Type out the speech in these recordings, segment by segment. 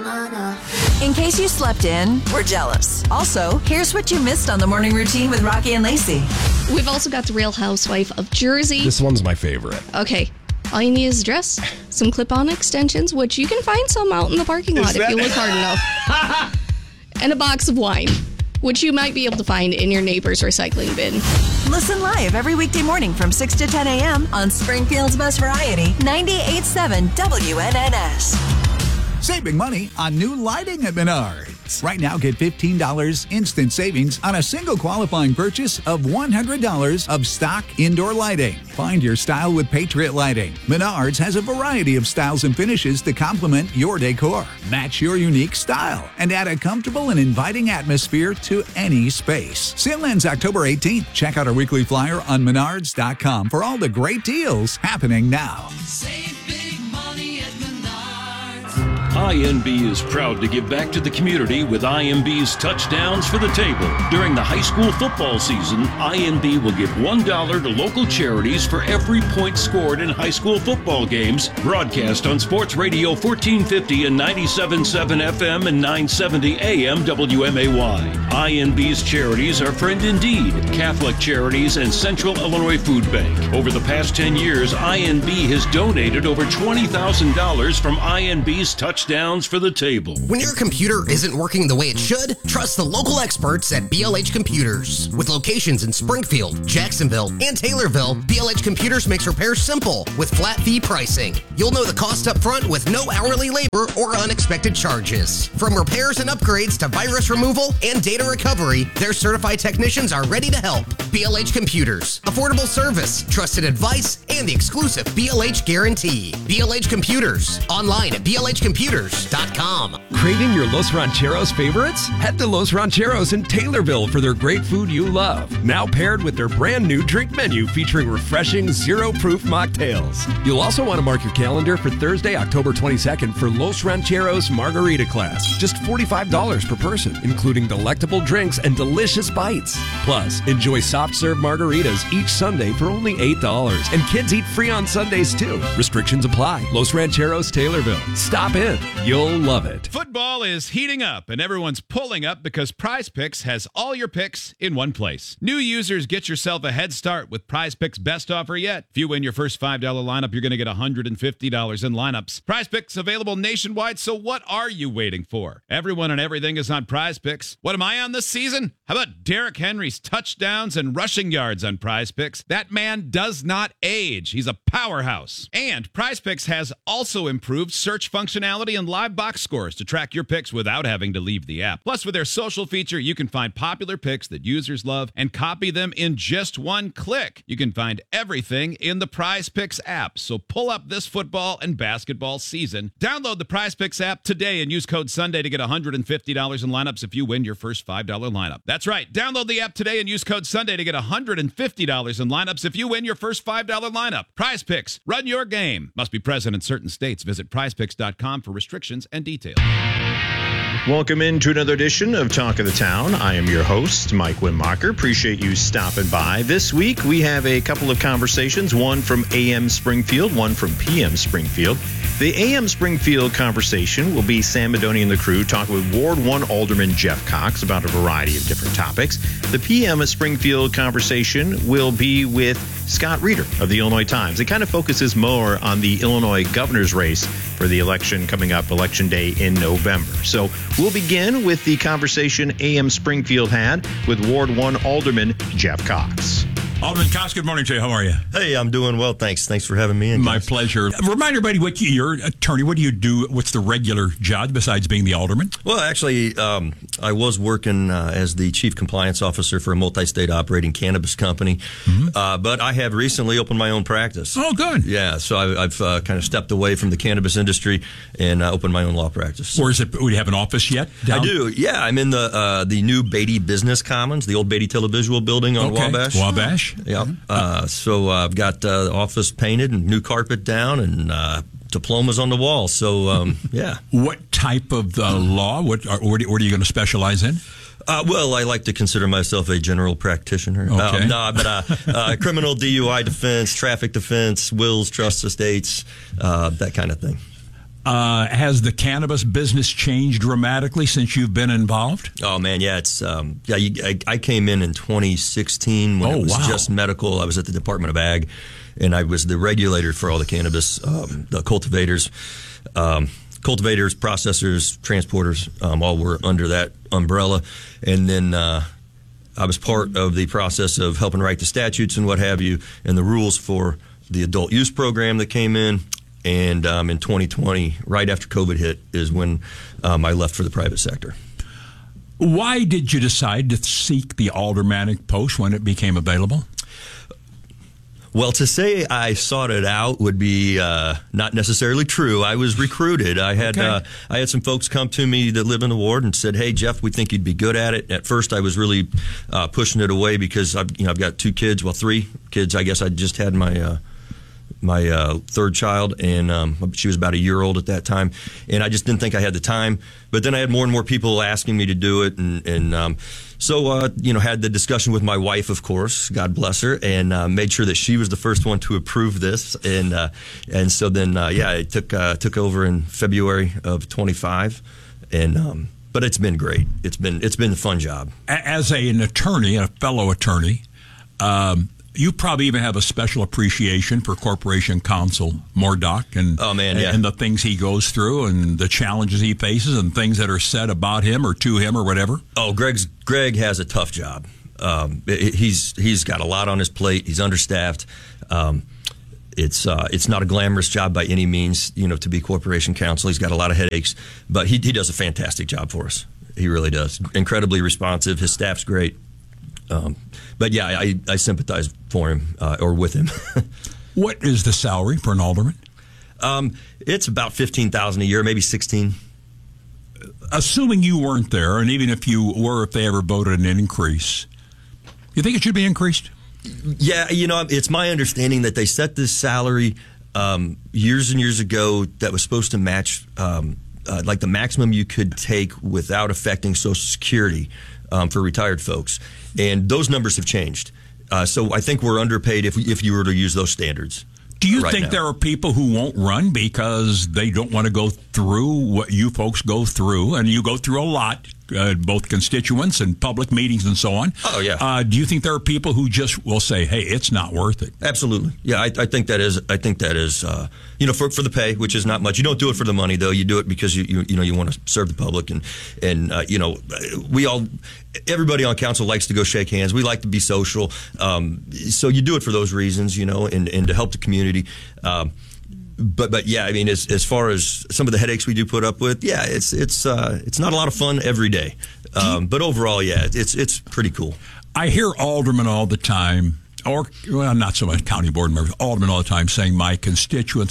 In case you slept in, we're jealous. Also, here's what you missed on the morning routine with Rocky and Lacey. We've also got the Real Housewife of Jersey. This one's my favorite. Okay. All you need is a dress, some clip-on extensions, which you can find some out in the parking lot if you look hard enough, and a box of wine, which you might be able to find in your neighbor's recycling bin. Listen live every weekday morning from 6 to 10 a.m. on Springfield's Best Variety, 98.7 WNNS. Save big money on new lighting at Menards. Right now, get $15 instant savings on a single qualifying purchase of $100 of stock indoor lighting. Find your style with Patriot Lighting. Menards has a variety of styles and finishes to complement your decor. Match your unique style and add a comfortable and inviting atmosphere to any space. Sale ends October 18th. Check out our weekly flyer on menards.com for all the great deals happening now. Save big money at Menards. INB is proud to give back to the community with INB's Touchdowns for the Table. During the high school football season, INB will give $1 to local charities for every point scored in high school football games, broadcast on Sports Radio 1450 and 97.7 FM and 970 AM WMAY. INB's charities are Friend Indeed, Catholic Charities, and Central Illinois Food Bank. Over the past 10 years, INB has donated over $20,000 from INB's Touchdowns for the Table. When your computer isn't working the way it should, trust the local experts at BLH Computers. With locations in Springfield, Jacksonville, and Taylorville, BLH Computers makes repairs simple with flat fee pricing. You'll know the cost up front with no hourly labor or unexpected charges. From repairs and upgrades to virus removal and data recovery, their certified technicians are ready to help. BLH Computers. Affordable service, trusted advice, and the exclusive BLH guarantee. BLH Computers. Online at BLHcomputers.com. Craving your Los Rancheros favorites? Head to Los Rancheros in Taylorville for their great food you love. Now paired with their brand new drink menu featuring refreshing zero-proof mocktails. You'll also want to mark your calendar for Thursday, October 22nd for Los Rancheros Margarita Class. Just $45 per person, including delectable drinks and delicious bites. Plus, enjoy soft-serve margaritas each Sunday for only $8. And kids eat free on Sundays, too. Restrictions apply. Los Rancheros, Taylorville. Stop in. You'll love it. Football is heating up, and everyone's pulling up because Prize Picks has all your picks in one place. New users, get yourself a head start with Prize Picks' best offer yet. If you win your first $5 lineup, you're going to get $150 in lineups. Prize Picks available nationwide, so what are you waiting for? Everyone and everything is on Prize Picks. What am I on this season? How about Derrick Henry's touchdowns and rushing yards on Prize Picks? That man does not age. He's a powerhouse. And Prize Picks has also improved search functionality and live box scores to track your picks without having to leave the app. Plus, with their social feature, you can find popular picks that users love and copy them in just one click. You can find everything in the Prize Picks app. So pull up this football and basketball season. Download the Prize Picks app today and use code Sunday to get $150 in lineups if you win your first $5 lineup. That's right. Download the app today and use code Sunday to get $150 in lineups if you win your first $5 lineup. Prize Picks. Run your game. Must be present in certain states. Visit prizepicks.com for restrictions and details. Welcome into another edition of Talk of the Town. I am your host, Mike Wimmacher. Appreciate you stopping by. This week, we have a couple of conversations, one from AM Springfield, one from PM Springfield. The AM Springfield conversation will be Sam Madoni and the crew talking with Ward 1 Alderman Jeff Cox about a variety of different topics. The PM Springfield conversation will be with Scott Reeder of the Illinois Times. It kind of focuses more on the Illinois governor's race for the election coming up, Election Day in November. So we'll begin with the conversation AM Springfield had with Ward 1 Alderman Jeff Cox. Alderman Cox, good morning to you. How are you? Hey, I'm doing well, thanks. Thanks for having me in. My pleasure. Remind everybody you're an attorney. What do you do? What's the regular job besides being the alderman? Well, actually, I was working as the chief compliance officer for a multi-state operating cannabis company, but I have recently opened my own practice. Oh, good. Yeah, so I've kind of stepped away from the cannabis industry and opened my own law practice. Or is it? Do you have an office yet? I do. Yeah, I'm in the new Beatty Business Commons, the old Beatty Televisual building on Wabash. Wabash. Yeah. So I've got the office painted and new carpet down and diplomas on the wall. So, yeah. What type of law? What are you going to specialize in? Well, I like to consider myself a general practitioner. Okay. Criminal DUI defense, traffic defense, wills, trusts, estates, that kind of thing. Has the cannabis business changed dramatically since you've been involved? Oh man, yeah, it's I came in 2016 when it was just medical. I was at the Department of Ag, and I was the regulator for all the cannabis, the cultivators, processors, transporters, all were under that umbrella, and then I was part of the process of helping write the statutes and what have you, and the rules for the adult use program that came in. And in 2020, right after COVID hit, is when I left for the private sector. Why did you decide to seek the aldermanic post when it became available? Well, to say I sought it out would be not necessarily true. I was recruited. I had some folks come to me that live in the ward and said, "Hey, Jeff, we think you'd be good at it." At first, I was really pushing it away because I've got 2 kids, 3 kids. I guess I just had my third child, and she was about a year old at that time, and I just didn't think I had the time. But then I had more and more people asking me to do it, so had the discussion with my wife, of course, God bless her, and made sure that she was the first one to approve this, and so then it took over in February of 25, and but it's been great. It's been a fun job. As an attorney, a fellow attorney. You probably even have a special appreciation for Corporation Counsel Mourdock and the things he goes through and the challenges he faces and things that are said about him or to him or whatever. Oh, Greg has a tough job. He's got a lot on his plate. He's understaffed. It's not a glamorous job by any means, to be Corporation Counsel. He's got a lot of headaches, but he does a fantastic job for us. He really does. Incredibly responsive. His staff's great. But yeah, I sympathize for him or with him. What is the salary for an alderman? It's about $15,000 a year, maybe $16,000. Assuming you weren't there, and even if you were, if they ever voted an increase, you think it should be increased? Yeah, it's my understanding that they set this salary years and years ago that was supposed to match like the maximum you could take without affecting Social Security for retired folks. And those numbers have changed. So I think we're underpaid if you were to use those standards. Do you think there are people who won't run because they don't want to go through what you folks go through? And you go through a lot, both constituents and public meetings and so on. Oh, yeah. Do you think there are people who just will say, hey, it's not worth it? Absolutely. Yeah, I think that is, for the pay, which is not much. You don't do it for the money, though. You do it because you want to serve the public. And everybody on council likes to go shake hands. We like to be social. So you do it for those reasons, and to help the community. But yeah, I mean, as far as some of the headaches we do put up with, yeah, it's not a lot of fun every day. But overall, yeah, it's pretty cool. I hear aldermen all the time, not so much county board members, aldermen all the time saying my constituents.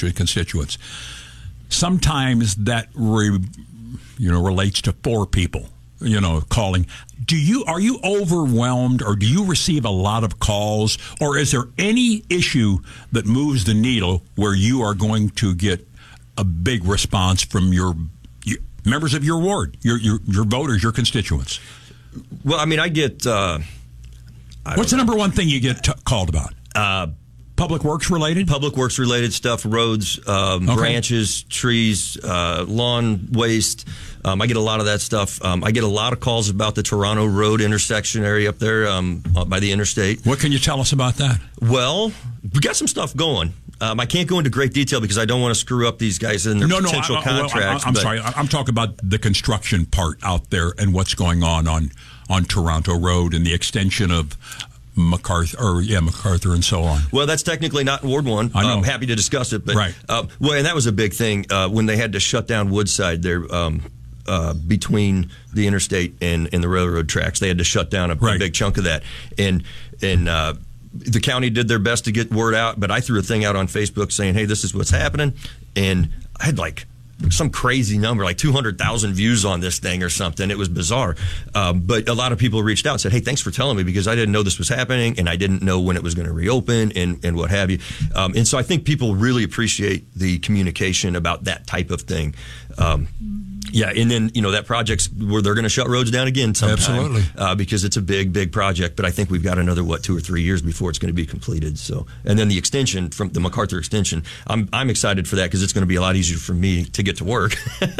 Sometimes that relates to 4 people. Calling. Are you overwhelmed, or do you receive a lot of calls, or is there any issue that moves the needle where you are going to get a big response from your members of your ward, your voters, your constituents? Well, I mean, I get. What's the number one thing you get called about? Public works related? Public works related stuff, roads, branches, trees, lawn waste. I get a lot of that stuff. I get a lot of calls about the Toronto Road intersection area up there by the interstate. What can you tell us about that? Well, we got some stuff going. I can't go into great detail because I don't want to screw up these guys in their potential contracts. I'm sorry. I'm talking about the construction part out there and what's going on Toronto Road and the extension of MacArthur and so on. Well, that's technically not Ward 1. I know. I'm happy to discuss it. But, right. And that was a big thing when they had to shut down Woodside there between the interstate and the railroad tracks. They had to shut down a big chunk of that. And the county did their best to get word out, but I threw a thing out on Facebook saying, hey, this is what's happening. And I had some crazy number, 200,000 views on this thing or something. It was bizarre. But a lot of people reached out and said, hey, thanks for telling me, because I didn't know this was happening and I didn't know when it was going to reopen and what have you. And so I think people really appreciate the communication about that type of thing. Yeah, and then, that project's where they're going to shut roads down again sometime. Absolutely. Because it's a big project, but I think we've got another, 2 or 3 years before it's going to be completed. So, and then the extension, from the MacArthur extension, I'm excited for that because it's going to be a lot easier for me to get to work.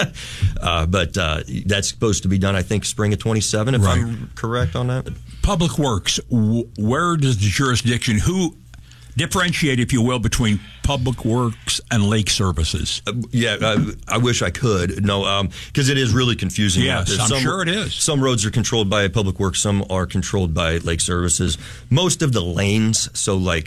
But that's supposed to be done, I think, spring of 27, if I'm correct on that. Public Works, where does the jurisdiction, who differentiate, if you will, between Public Works and Lake Services? I wish I could. No, because it is really confusing. Yes, I'm sure it is. Some roads are controlled by Public Works, some are controlled by Lake Services. Most of the lanes, so like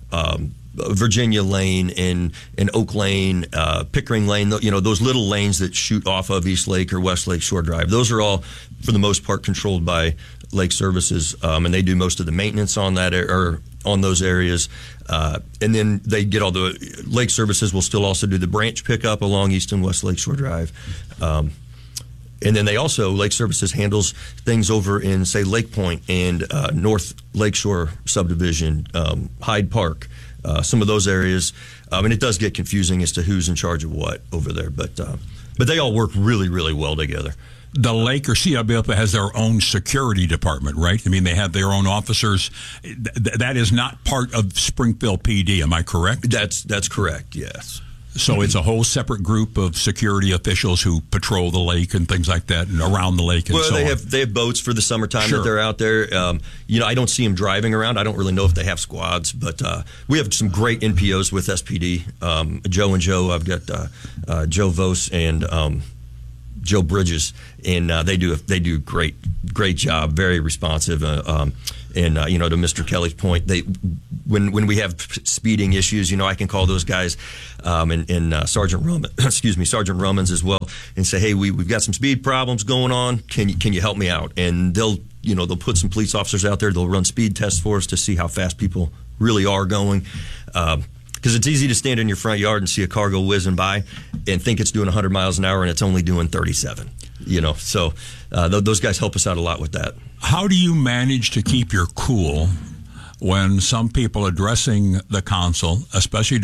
Virginia Lane and Oak Lane, Pickering Lane, those little lanes that shoot off of East Lake or West Lake Shore Drive, those are all, for the most part, controlled by Lake Services, and they do most of the maintenance on that or on those areas. And then they get all the Lake Services will still also do the branch pickup along East and West Lake Shore Drive. And then they also, Lake Services handles things over in, say, Lake Point and North Lakeshore subdivision, Hyde Park, some of those areas. And it does get confusing as to who's in charge of what over there. But they all work really, really well together. The Lake or CWF has their own security department, right? I mean, they have their own officers. That is not part of Springfield PD, am I correct? That's correct, yes. So it's a whole separate group of security officials who patrol the lake and things like that, and around the lake and so on. They have boats for the summertime that they're out there. I don't see them driving around. I don't really know if they have squads, but we have some great NPOs with SPD. Joe and Joe. I've got Joe Vos and Joe Bridges, and they do great job, very responsive. To Mr. Kelly's point, when we have speeding issues, I can call those guys and Sergeant Rumans as well, and say, hey, we've got some speed problems going on. Can you help me out? And they'll put some police officers out there. They'll run speed tests for us to see how fast people really are going. Because it's easy to stand in your front yard and see a car go whizzing by and think it's doing 100 miles an hour and it's only doing 37. So those guys help us out a lot with that. How do you manage to keep your cool when some people addressing the council, especially